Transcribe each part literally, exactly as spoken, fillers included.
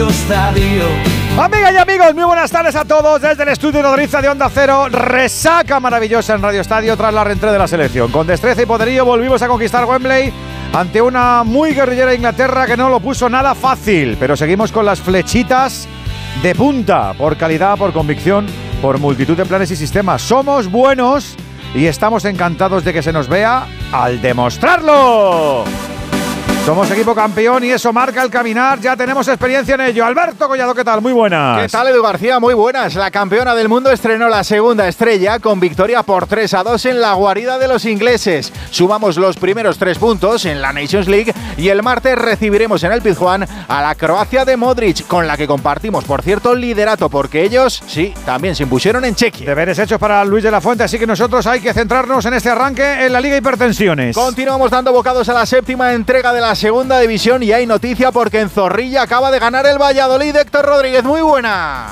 Estadio. Amigas y amigos, muy buenas tardes a todos desde el estudio nodriza de Onda Cero. Resaca maravillosa en Radio Estadio tras la reentrée de la selección. Con destreza y poderío volvimos a conquistar Wembley ante una muy guerrillera Inglaterra que no lo puso nada fácil. Pero seguimos con las flechitas de punta, por calidad, por convicción, por multitud de planes y sistemas. Somos buenos y estamos encantados de que se nos vea al demostrarlo. Somos equipo campeón y eso marca el caminar. Ya tenemos experiencia en ello. Alberto Collado, ¿qué tal? Muy buenas. ¿Qué tal, Edu García? Muy buenas. La campeona del mundo estrenó la segunda estrella con victoria por tres a dos en la guarida de los ingleses. Sumamos los primeros tres puntos en la Nations League y el martes recibiremos en el Pizjuán a la Croacia de Modric, con la que compartimos, por cierto, liderato, porque ellos, sí, también se impusieron en Chequia. Deberes hechos para Luis de la Fuente, así que nosotros hay que centrarnos en este arranque en la Liga Hipertensiones. Continuamos dando bocados a la séptima entrega de la segunda división y hay noticia porque en Zorrilla acaba de ganar el Valladolid. Héctor Rodríguez, muy buenas.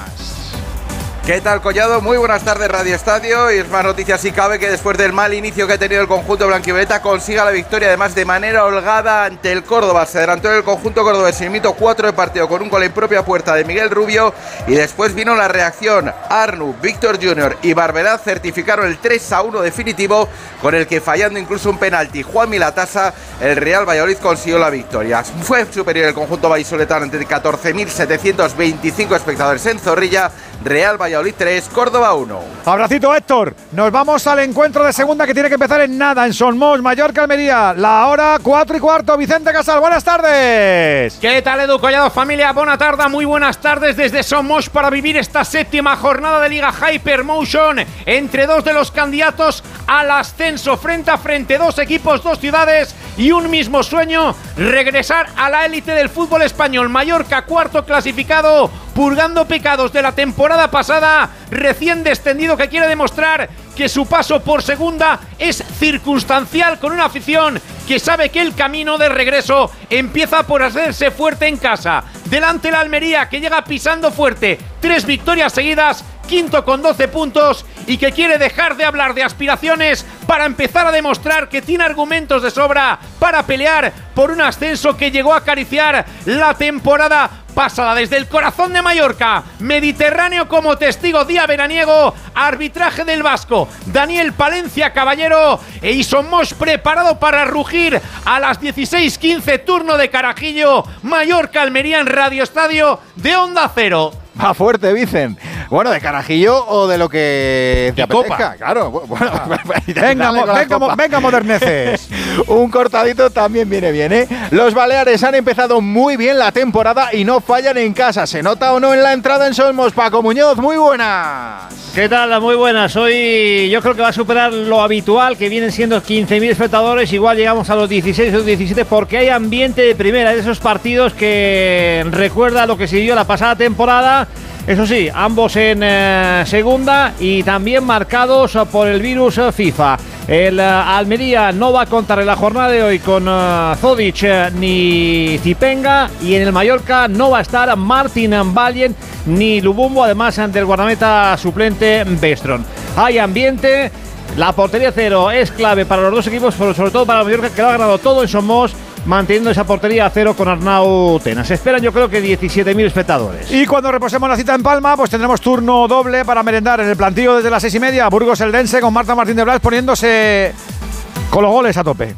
¿Qué tal, Collado? Muy buenas tardes, Radio Estadio. Y es más noticia si cabe que después del mal inicio que ha tenido el conjunto blanquivioleta consiga la victoria, además de manera holgada ante el Córdoba. Se adelantó en el conjunto cordobés, invitó cuatro de partido con un gol en propia puerta de Miguel Rubio y después vino la reacción. Arnu, Víctor Junior y Barberá certificaron el tres a uno definitivo, con el que, fallando incluso un penalti Juan Milatasa, el Real Valladolid consiguió la victoria. Fue superior el conjunto vallisoletano ante catorce mil setecientos veinticinco espectadores en Zorrilla. Real Valladolid tres, Córdoba uno. Abracito, Héctor. Nos vamos al encuentro de segunda que tiene que empezar en nada, en Somos, Mallorca, Almería. La hora cuatro y cuarto. Vicente Casal, buenas tardes. ¿Qué tal, Edu Collado, familia? Buena tarde, muy buenas tardes desde Somos para vivir esta séptima jornada de Liga Hypermotion entre dos de los candidatos al ascenso. Frente a frente, dos equipos, dos ciudades y un mismo sueño: regresar a la élite del fútbol español. Mallorca, cuarto clasificado, purgando pecados de la temporada pasada, recién descendido, que quiere demostrar que su paso por segunda es circunstancial, con una afición que sabe que el camino de regreso empieza por hacerse fuerte en casa. Delante la Almería, que llega pisando fuerte, tres victorias seguidas, quinto con doce puntos, y que quiere dejar de hablar de aspiraciones para empezar a demostrar que tiene argumentos de sobra para pelear por un ascenso que llegó a acariciar la temporada pasada. Desde el corazón de Mallorca, Mediterráneo como testigo, día veraniego, arbitraje del vasco Daniel Palencia Caballero, e Isomos preparado para rugir a las dieciséis quince, turno de Carajillo, Mallorca Almería en Radio Estadio de Onda Cero. Va fuerte, Vicen. Bueno, de Carajillo o de lo que te apetezca. Copa. Claro. Bueno, venga, mo, venga, mo, venga, moderneces. Un cortadito también viene bien, ¿eh? Los Baleares han empezado muy bien la temporada y no fallan en casa. ¿Se nota o no en la entrada en Somos? Paco Muñoz, muy buenas. ¿Qué tal? Muy buenas. Hoy yo creo que va a superar lo habitual, que vienen siendo quince mil espectadores. Igual llegamos a los dieciséis o diecisiete, porque hay ambiente de primera, de esos partidos que recuerda lo que se dio la pasada temporada. Eso sí, ambos en eh, segunda y también marcados por el virus eh, FIFA. El eh, Almería no va a contar en la jornada de hoy con eh, Zodic eh, ni Zipenga, y en el Mallorca no va a estar Martin Valien ni Lubumbo, además ante el guardameta suplente Bestron. Hay ambiente, la portería cero es clave para los dos equipos, pero sobre todo para el Mallorca, que lo ha ganado todo en Somos, manteniendo esa portería a cero con Arnau Tena. Se esperan, yo creo que diecisiete mil espectadores. Y cuando reposemos la cita en Palma, pues tendremos turno doble para merendar en el plantillo desde las seis y media. Burgos Eldense, con Marta Martín de Blas poniéndose con los goles a tope.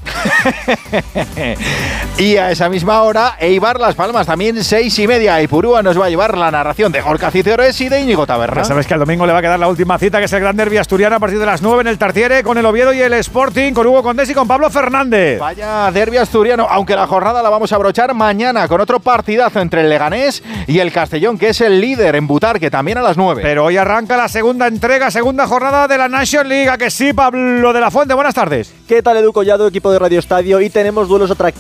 Y a esa misma hora, Eibar Las Palmas, también seis y media. Y Purúa nos va a llevar la narración de Gorka Cicores y de Íñigo Taberna. Ya sabes que al domingo le va a quedar la última cita, que es el Gran Derbi asturiano, a partir de las nueve en el Tartiere, con el Oviedo y el Sporting, con Hugo Condés y con Pablo Fernández. Vaya derbi asturiano, aunque la jornada la vamos a abrochar mañana con otro partidazo entre el Leganés y el Castellón, que es el líder en Butarque, también a las nueve. Pero hoy arranca la segunda entrega, segunda jornada de la Nations League. ¿A que sí, Pablo de la Fuente? Buenas tardes. ¿Qué tal, Edu Collado, equipo de Radio Estadio? Y tenemos duelos atractivos